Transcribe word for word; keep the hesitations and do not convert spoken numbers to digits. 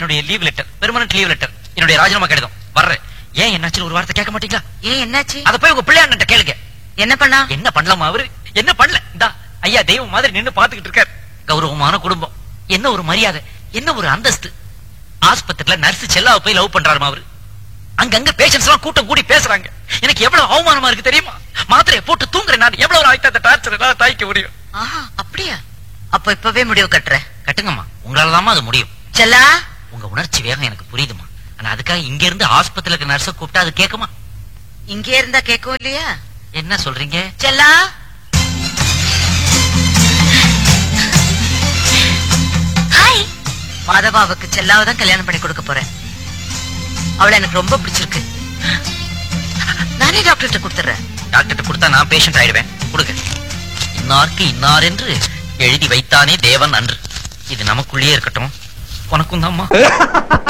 என்னுடைய leave letter, permanent leave letter, என்னுடைய ராஜினாமா கடிதம் வர்றேன். ஏன் என்னாச்சு ஒரு வார்த்தை கேட்க மாட்டீங்களா? ஏன் என்னாச்சு? அத போய் உங்க பிள்ளையாண்ட கேளுங்க. என்ன பண்ணா? என்ன பண்ணலாமா அவரு? என்ன பண்ணல? இந்தா ஐயா தெய்வம் மாதிரி நின்னு பாத்துக்கிட்டு இருக்காரு. கௌரவமான குடும்பம், என்ன ஒரு மரியாதை, என்ன ஒரு அந்தஸ்து. ஆஸ்பத்திரியில நர்ஸ் செல்லாவை போய் லவ் பண்றாருமா அவரு. அங்கங்க பேஷண்ட்ஸ் எல்லாம் கூட்டம் கூடி பேசுறாங்க. எனக்கு எவ்வளவு அவமானமா இருக்கு தெரியுமா? மாத்திரையை போட்டு தூங்குறேன் நான். எவ்வளவு ஆயிட்ட அந்த டார்ச்சர் எல்லாம் தாய்க்க முடியும்? ஆஹா, அப்படியா? அப்ப இப்பவே முடிவு கட்டுற? கட்டுங்கம்மா, உங்களாலதான் அது முடியும். செல்லா, உங்க உணர்ச்சி வேகம் எனக்கு புரியுதுமா. ஆனா அதுக்காக இங்க இருந்து ஆஸ்பத்திரிக்கு நர்ஸ கூப்பிட்டா அது கேக்குமா? இங்கே இருந்தா கேட்கும் இல்லையா? என்ன சொல்றீங்க? செல்லா, ஹாய். மாதவாவுக்கு செல்லாவை தான் கல்யாணம் பண்ணி கொடுக்க போறேன். அவளை எனக்கு ரொம்ப பிடிச்சிருக்கு. நானே டாக்டர்கிட்ட கொடுத்துறேன். டாக்டர்கிட்ட கொடுத்தா நான் பேஷண்ட் ஆயிடுவேன். கொடுங்க. இன்னாருக்கு இன்னார் என்று எழுதி வைத்தானே தேவன் அன்று. இது நமக்குள்ளேயே இருக்கட்டும். உனக்கும் தான்மா.